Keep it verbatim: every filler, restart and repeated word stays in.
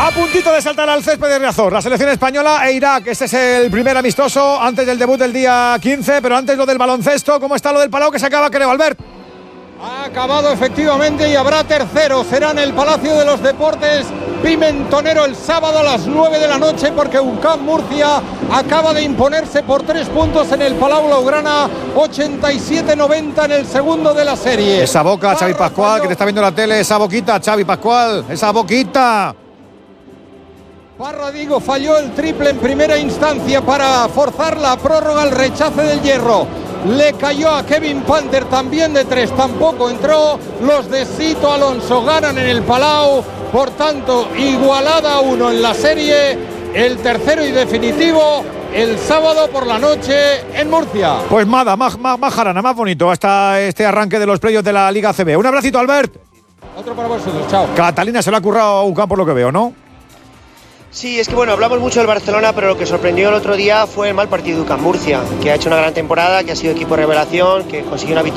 A puntito de saltar al césped de Riazor, la selección española e Irak. Este es el primer amistoso antes del debut del día quince, pero antes lo del baloncesto. ¿Cómo está lo del Palau que se acaba, creo, Albert? Ha acabado efectivamente y habrá tercero. Será en el Palacio de los Deportes Pimentonero el sábado a las nueve de la noche, porque U C A M Murcia acaba de imponerse por tres puntos en el Palau Blaugrana, ochenta y siete noventa en el segundo de la serie. Esa boca, Xavi Pascual, que te está viendo en la tele, esa boquita, Xavi Pascual, esa boquita. Parra, digo, falló el triple en primera instancia para forzar la prórroga, el rechace del Hierro. Le cayó a Kevin Panther también de tres, tampoco entró. Los de Sito Alonso ganan en el Palau, por tanto, igualada a uno en la serie. El tercero y definitivo el sábado por la noche en Murcia. Pues nada, más, más, más jarana, más bonito hasta este arranque de los playoffs de la Liga A C B. Un abracito, Albert. Otro para vosotros, chao. Catalina se lo ha currado a U C A M por lo que veo, ¿no? Sí, es que bueno, hablamos mucho del Barcelona, pero lo que sorprendió el otro día fue el mal partido de U C A M Murcia, que ha hecho una gran temporada, que ha sido equipo revelación, que consiguió una victoria